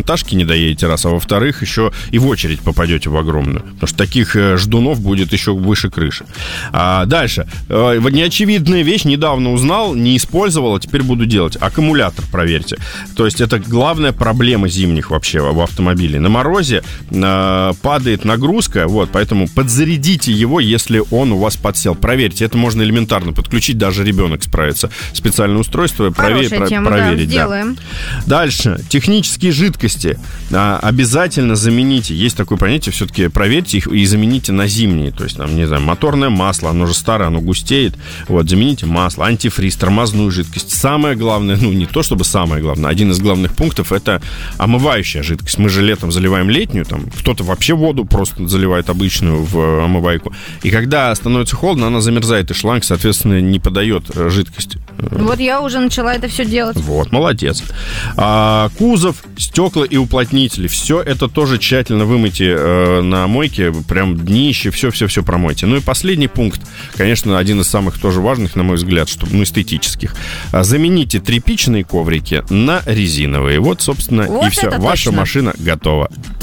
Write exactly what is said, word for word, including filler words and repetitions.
этажки не доедете, раз, а во-вторых, еще и в очередь попадете в огромную. Потому что таких ждунов будет еще выше крыши. А дальше. Неочевидная вещь, недавно узнал, не использовал, а теперь буду делать. Аккумулятор проверьте. То есть это главная проблема зимних вообще в автомобиле. На морозе э, падает нагрузка, вот, поэтому подзарядите его, если он у вас подсел. Проверьте, это можно элементарно подключить, даже ребенок справится. Специальное устройство провер, про, тема, проверить. Да, сделаем. Да. Дальше. Технические жидкости. А, обязательно замените. Есть такое понятие, все-таки проверьте их и замените на зимние. То есть, там, не знаю, моторное масло, оно же старое, оно густеет. Вот, замените масло, антифриз, тормозную жидкость. Самое главное, ну, не то чтобы самое главное, один из главных пунктов — это омывающая жидкость. Мы же летом заливаем летнюю, там, кто-то вообще воду просто заливает обычную в омывайку. И когда становится холодно, она замерзает, и шланг, соответственно, не подает жидкость. Вот я уже начала это все делать. Вот, молодец. А, кузов, стекла и уплотнители. Все это тоже тщательно вымойте э, на мойке, прям днище, все-все-все промойте. Ну и последний пункт, конечно, один из самых тоже важных, на мой взгляд, чтобы, ну, эстетических. Замените тряпичные коврики на резиновые. Вот, собственно, вот и все. Ваша точно. Машина готова.